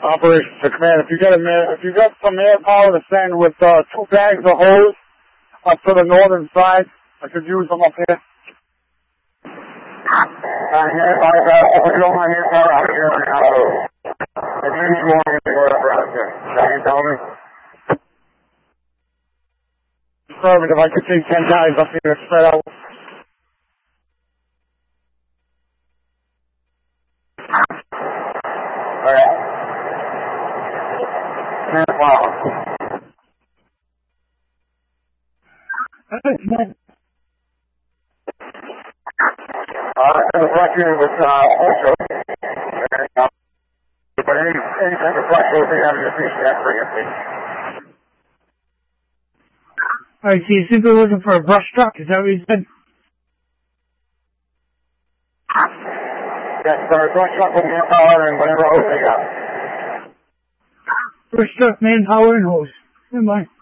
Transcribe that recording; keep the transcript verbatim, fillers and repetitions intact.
Operation Six, man, if you got a man, if you got some manpower to send with uh, two bags of hose up to the northern side, I could use them up here. I hear, I got, I don't want to hear that out here now. If you need more, you go around here. Can you tell me? Affirmative, I could take ten guys up here spread out. Alright. Wow. Uh, the fluctuating with, uh, also, uh, but any, any type of fluctuating we have in the fish, that's pretty good. Alright, so you think we're looking for a brush truck? Is that what you said? Yes, for a brush truck with manpower and whatever else they got. Brush truck, manpower, and hose. Never mind.